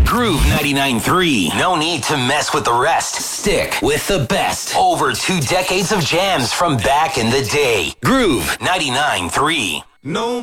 Groove 99.3. No need to mess with the rest. Stick with the best. Over 2 decades of jams from back in the day. Groove 99.3. No